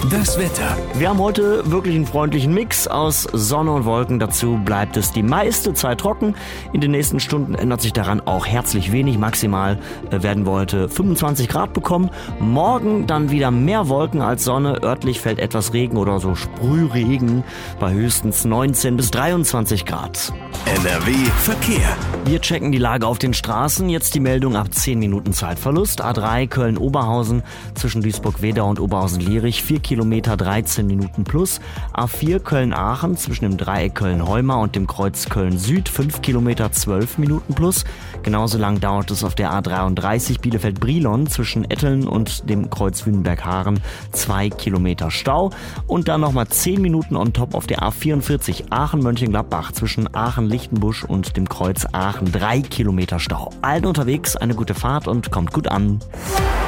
Das Wetter. Wir haben heute wirklich einen freundlichen Mix aus Sonne und Wolken. Dazu bleibt es die meiste Zeit trocken. In den nächsten Stunden ändert sich daran auch herzlich wenig. Maximal werden wir heute 25 Grad bekommen. Morgen dann wieder mehr Wolken als Sonne. Örtlich fällt etwas Regen oder so Sprühregen bei höchstens 19 bis 23 Grad. NRW Verkehr. Wir checken die Lage auf den Straßen. Jetzt die Meldung ab 10 Minuten Zeitverlust. A3 Köln-Oberhausen zwischen Duisburg-Wedau und Oberhausen-Lierich 4 Kilometer 13 Minuten plus. A4 Köln-Aachen zwischen dem Dreieck Köln-Heumar und dem Kreuz Köln-Süd 5 Kilometer 12 Minuten plus. Genauso lang dauert es auf der A33 Bielefeld-Brilon zwischen Etteln und dem Kreuz Wünnenberg-Haaren 2 Kilometer Stau. Und dann nochmal 10 Minuten on top auf der A44 Aachen-Mönchengladbach zwischen Aachen-Lichtenbusch und dem Kreuz Aachen 3 Kilometer Stau. Allen unterwegs eine gute Fahrt und kommt gut an.